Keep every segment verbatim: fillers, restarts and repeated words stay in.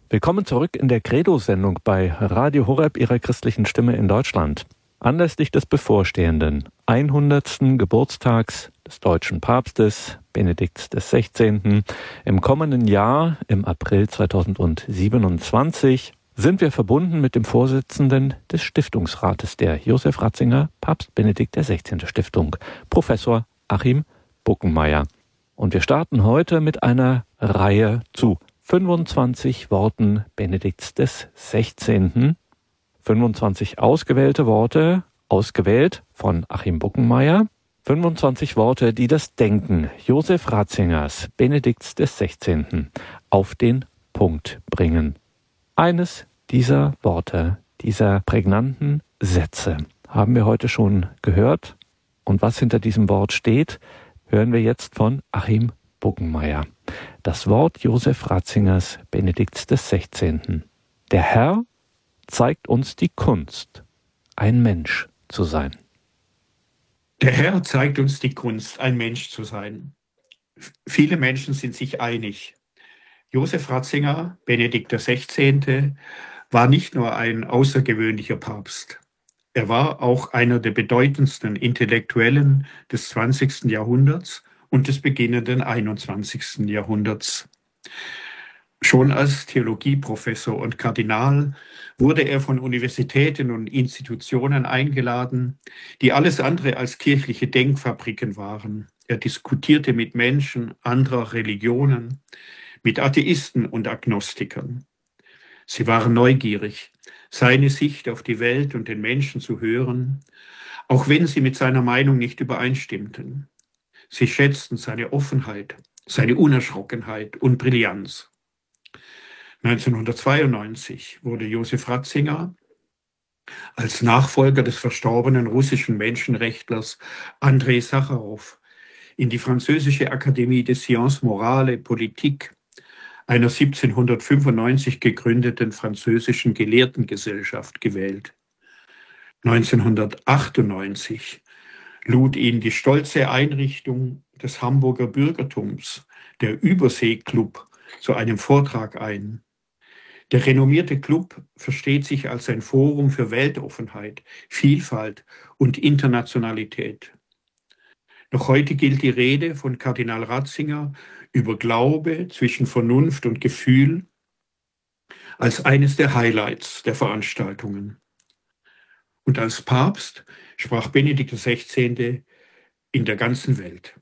Willkommen zurück in der Credo-Sendung bei Radio Horeb, Ihrer christlichen Stimme in Deutschland. Anlässlich des bevorstehenden hundertsten Geburtstags des deutschen Papstes Benedikts des Sechzehnten im kommenden Jahr, im April zweitausendsiebenundzwanzig, sind wir verbunden mit dem Vorsitzenden des Stiftungsrates der Josef Ratzinger Papst Benedikt der Sechzehnte Stiftung, Professor Achim Buckenmayer. Und wir starten heute mit einer Reihe zu fünfundzwanzig Worten Benedikts des Sechzehnten. fünfundzwanzig ausgewählte Worte, ausgewählt von Achim Buckenmayer. fünfundzwanzig Worte, die das Denken Josef Ratzingers, Benedikts des Sechzehnten, auf den Punkt bringen. Eines dieser Worte, dieser prägnanten Sätze, haben wir heute schon gehört. Und was hinter diesem Wort steht, hören wir jetzt von Achim Buckenmayer. Das Wort Josef Ratzingers, Benedikts des Sechzehnten. Der Herr zeigt uns die Kunst, ein Mensch zu sein. Der Herr zeigt uns die Kunst, ein Mensch zu sein. Viele Menschen sind sich einig. Josef Ratzinger, Benedikt der Sechzehnte, war nicht nur ein außergewöhnlicher Papst. Er war auch einer der bedeutendsten Intellektuellen des zwanzigsten Jahrhunderts und des beginnenden einundzwanzigsten Jahrhunderts. Schon als Theologieprofessor und Kardinal wurde er von Universitäten und Institutionen eingeladen, die alles andere als kirchliche Denkfabriken waren. Er diskutierte mit Menschen anderer Religionen, mit Atheisten und Agnostikern. Sie waren neugierig, seine Sicht auf die Welt und den Menschen zu hören, auch wenn sie mit seiner Meinung nicht übereinstimmten. Sie schätzten seine Offenheit, seine Unerschrockenheit und Brillanz. neunzehnhundertzweiundneunzig wurde Josef Ratzinger als Nachfolger des verstorbenen russischen Menschenrechtlers Andrei Sacharow in die französische Akademie des Sciences Morales et Politiques, einer siebzehnhundertfünfundneunzig gegründeten französischen Gelehrtengesellschaft, gewählt. neunzehnhundertachtundneunzig lud ihn die stolze Einrichtung des Hamburger Bürgertums, der Überseeklub, zu einem Vortrag ein. Der renommierte Club versteht sich als ein Forum für Weltoffenheit, Vielfalt und Internationalität. Noch heute gilt die Rede von Kardinal Ratzinger über Glaube zwischen Vernunft und Gefühl als eines der Highlights der Veranstaltungen. Und als Papst sprach Benedikt der Sechzehnte in der ganzen Welt.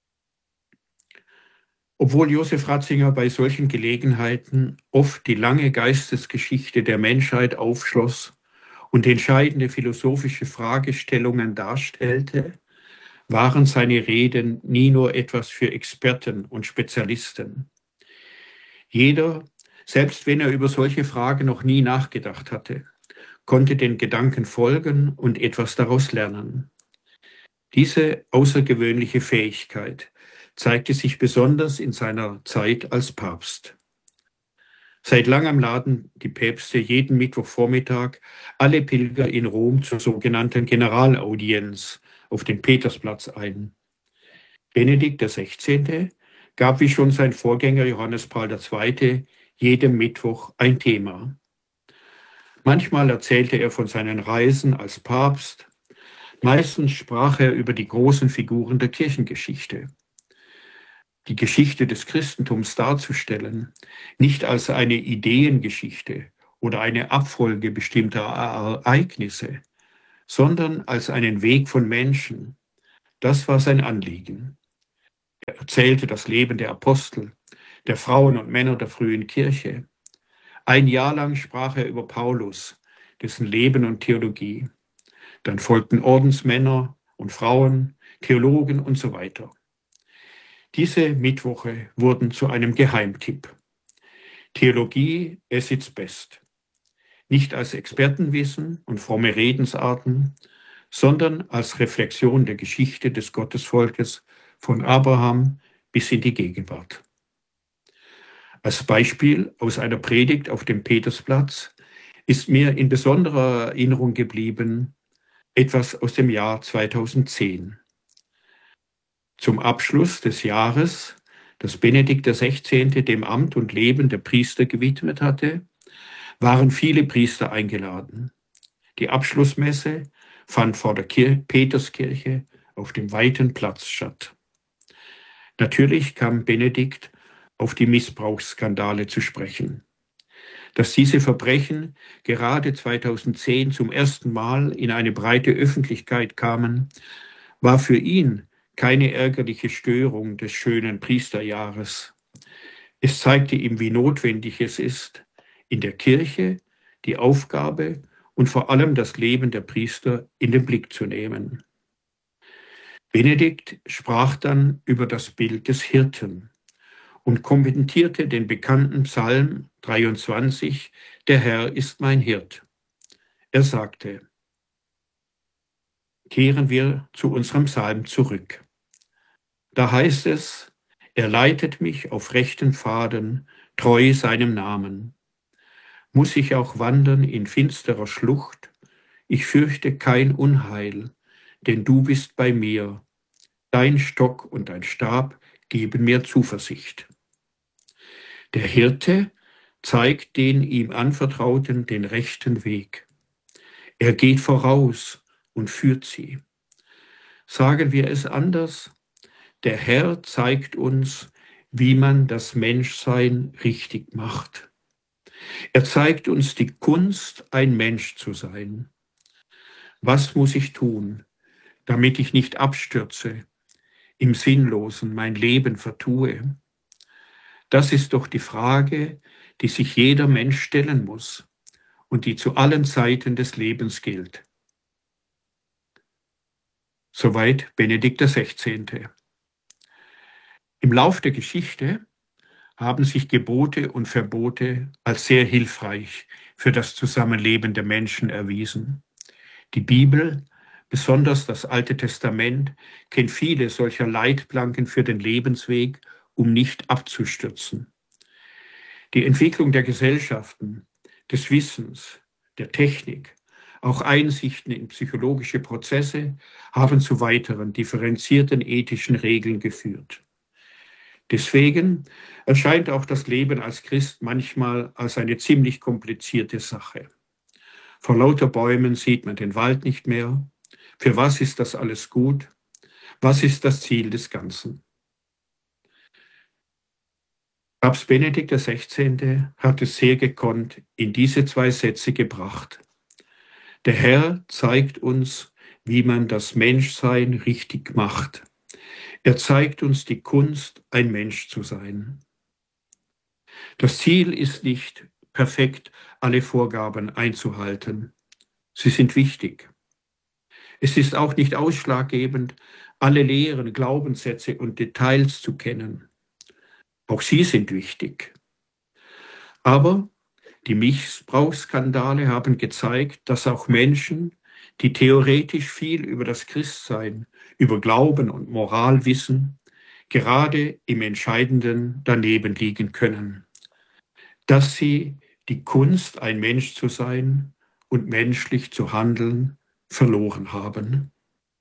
Obwohl Josef Ratzinger bei solchen Gelegenheiten oft die lange Geistesgeschichte der Menschheit aufschloss und entscheidende philosophische Fragestellungen darstellte, waren seine Reden nie nur etwas für Experten und Spezialisten. Jeder, selbst wenn er über solche Fragen noch nie nachgedacht hatte, konnte den Gedanken folgen und etwas daraus lernen. Diese außergewöhnliche Fähigkeit zeigte sich besonders in seiner Zeit als Papst. Seit langem laden die Päpste jeden Mittwochvormittag alle Pilger in Rom zur sogenannten Generalaudienz auf den Petersplatz ein. Benedikt der Sechzehnte gab wie schon sein Vorgänger Johannes Paul der Zweite jedem Mittwoch ein Thema. Manchmal erzählte er von seinen Reisen als Papst, meistens sprach er über die großen Figuren der Kirchengeschichte. Die Geschichte des Christentums darzustellen, nicht als eine Ideengeschichte oder eine Abfolge bestimmter Ereignisse, sondern als einen Weg von Menschen, das war sein Anliegen. Er erzählte das Leben der Apostel, der Frauen und Männer der frühen Kirche. Ein Jahr lang sprach er über Paulus, dessen Leben und Theologie. Dann folgten Ordensmänner und Frauen, Theologen und so weiter. Diese Mittwoche wurden zu einem Geheimtipp. Theologie at its best. Nicht als Expertenwissen und fromme Redensarten, sondern als Reflexion der Geschichte des Gottesvolkes von Abraham bis in die Gegenwart. Als Beispiel aus einer Predigt auf dem Petersplatz ist mir in besonderer Erinnerung geblieben etwas aus dem Jahr zweitausendzehn. Zum Abschluss des Jahres das Benedikt der Sechzehnte dem Amt und Leben der Priester gewidmet hatte, waren viele Priester eingeladen. Die Abschlussmesse fand vor der Kir- Peterskirche auf dem weiten Platz statt. Natürlich kam Benedikt auf die Missbrauchsskandale zu sprechen. Dass diese Verbrechen gerade zweitausendzehn zum ersten Mal in eine breite Öffentlichkeit kamen, war für ihn keine ärgerliche Störung des schönen Priesterjahres. Es zeigte ihm, wie notwendig es ist, in der Kirche die Aufgabe und vor allem das Leben der Priester in den Blick zu nehmen. Benedikt sprach dann über das Bild des Hirten und kommentierte den bekannten Psalm dreiundzwanzig, Der Herr ist mein Hirt. Er sagte, kehren wir zu unserem Psalm zurück. Da heißt es, er leitet mich auf rechten Pfaden, treu seinem Namen. Muss ich auch wandern in finsterer Schlucht, ich fürchte kein Unheil, denn du bist bei mir. Dein Stock und dein Stab geben mir Zuversicht. Der Hirte zeigt den ihm Anvertrauten den rechten Weg. Er geht voraus und führt sie. Sagen wir es anders, der Herr zeigt uns, wie man das Menschsein richtig macht. Er zeigt uns die Kunst, ein Mensch zu sein. Was muss ich tun, damit ich nicht abstürze, im Sinnlosen mein Leben vertue? Das ist doch die Frage, die sich jeder Mensch stellen muss und die zu allen Zeiten des Lebens gilt. Soweit Benedikt der Sechzehnte. Im Lauf der Geschichte haben sich Gebote und Verbote als sehr hilfreich für das Zusammenleben der Menschen erwiesen. Die Bibel, besonders das Alte Testament, kennt viele solcher Leitplanken für den Lebensweg, um nicht abzustürzen. Die Entwicklung der Gesellschaften, des Wissens, der Technik, auch Einsichten in psychologische Prozesse haben zu weiteren differenzierten ethischen Regeln geführt. Deswegen erscheint auch das Leben als Christ manchmal als eine ziemlich komplizierte Sache. Vor lauter Bäumen sieht man den Wald nicht mehr. Für was ist das alles gut? Was ist das Ziel des Ganzen? Papst Benedikt der Sechzehnte hat es sehr gekonnt in diese zwei Sätze gebracht. Der Herr zeigt uns, wie man das Menschsein richtig macht. Er zeigt uns die Kunst, ein Mensch zu sein. Das Ziel ist nicht, perfekt alle Vorgaben einzuhalten. Sie sind wichtig. Es ist auch nicht ausschlaggebend, alle Lehren, Glaubenssätze und Details zu kennen. Auch sie sind wichtig. Aber die Missbrauchsskandale haben gezeigt, dass auch Menschen, die theoretisch viel über das Christsein, über Glauben und Moral wissen, gerade im Entscheidenden daneben liegen können. Dass sie die Kunst, ein Mensch zu sein und menschlich zu handeln, verloren haben.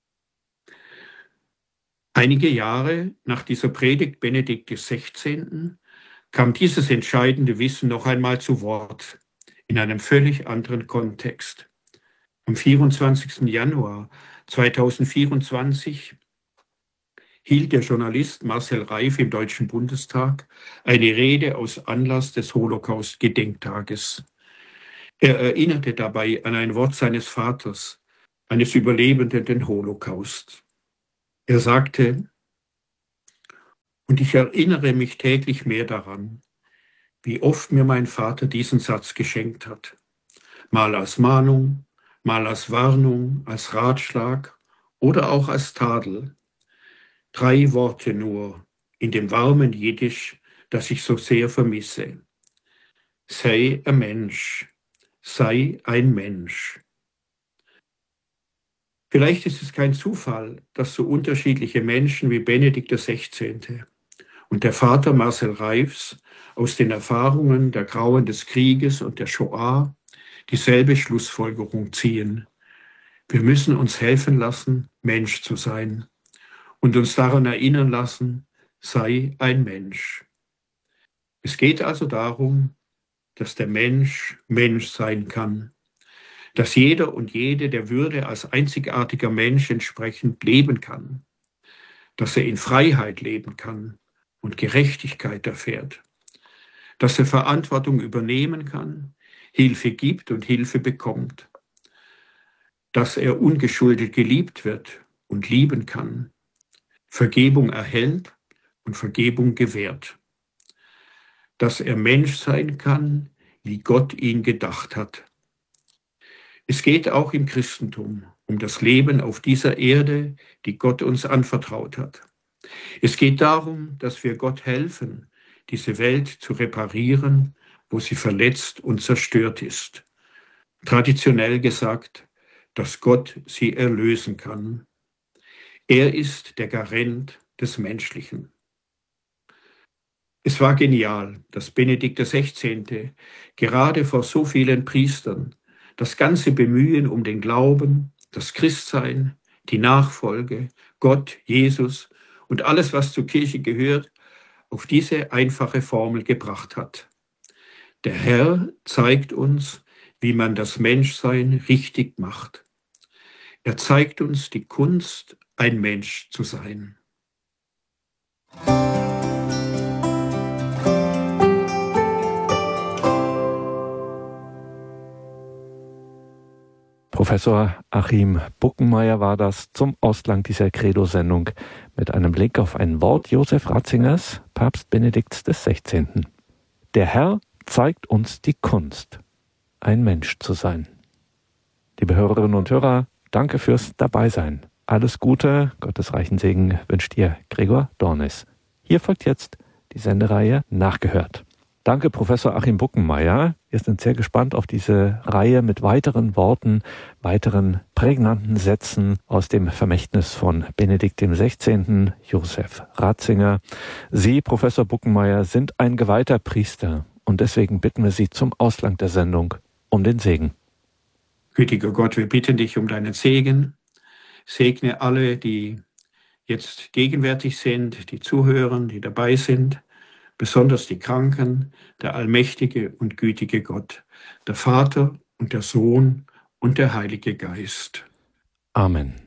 Einige Jahre nach dieser Predigt Benedikt des Sechzehnten kam dieses entscheidende Wissen noch einmal zu Wort, in einem völlig anderen Kontext. Am vierundzwanzigsten Januar zweitausendvierundzwanzig hielt der Journalist Marcel Reif im Deutschen Bundestag eine Rede aus Anlass des Holocaust-Gedenktages. Er erinnerte dabei an ein Wort seines Vaters, eines Überlebenden den Holocaust. Er sagte, und ich erinnere mich täglich mehr daran, wie oft mir mein Vater diesen Satz geschenkt hat. Mal als Mahnung, mal als Warnung, als Ratschlag oder auch als Tadel. Drei Worte nur in dem warmen Jiddisch, das ich so sehr vermisse. Sei ein Mensch, sei ein Mensch. Vielleicht ist es kein Zufall, dass so unterschiedliche Menschen wie Benedikt der Sechzehnte und der Vater Marcel Reifs aus den Erfahrungen der Grauen des Krieges und der Shoah dieselbe Schlussfolgerung ziehen. Wir müssen uns helfen lassen, Mensch zu sein und uns daran erinnern lassen, sei ein Mensch. Es geht also darum, dass der Mensch Mensch sein kann, dass jeder und jede der Würde als einzigartiger Mensch entsprechend leben kann, dass er in Freiheit leben kann und Gerechtigkeit erfährt, dass er Verantwortung übernehmen kann, Hilfe gibt und Hilfe bekommt, dass er ungeschuldet geliebt wird und lieben kann, Vergebung erhält und Vergebung gewährt, dass er Mensch sein kann, wie Gott ihn gedacht hat. Es geht auch im Christentum um das Leben auf dieser Erde, die Gott uns anvertraut hat. Es geht darum, dass wir Gott helfen, diese Welt zu reparieren, wo sie verletzt und zerstört ist. Traditionell gesagt, dass Gott sie erlösen kann. Er ist der Garant des Menschlichen. Es war genial, dass Benedikt der Sechzehnte gerade vor so vielen Priestern das ganze Bemühen um den Glauben, das Christsein, die Nachfolge, Gott, Jesus und alles, was zur Kirche gehört, auf diese einfache Formel gebracht hat. Der Herr zeigt uns, wie man das Menschsein richtig macht. Er zeigt uns die Kunst, ein Mensch zu sein. Professor Achim Buckenmayer war das zum Ausklang dieser Credo-Sendung mit einem Blick auf ein Wort Josef Ratzingers, Papst Benedikts des Sechzehnten. Der Herr zeigt uns die Kunst, ein Mensch zu sein. Liebe Hörerinnen und Hörer, danke fürs Dabeisein. Alles Gute, Gottes reichen Segen wünscht dir Gregor Dornis. Hier folgt jetzt die Sendereihe Nachgehört. Danke, Professor Achim Buckenmayer. Wir sind sehr gespannt auf diese Reihe mit weiteren Worten, weiteren prägnanten Sätzen aus dem Vermächtnis von Benedikt dem Sechzehnten, Josef Ratzinger. Sie, Professor Buckenmayer, sind ein geweihter Priester und deswegen bitten wir Sie zum Ausklang der Sendung um den Segen. Gütiger Gott, wir bitten dich um deinen Segen. Segne alle, die jetzt gegenwärtig sind, die zuhören, die dabei sind, besonders die Kranken, der allmächtige und gütige Gott, der Vater und der Sohn und der Heilige Geist. Amen.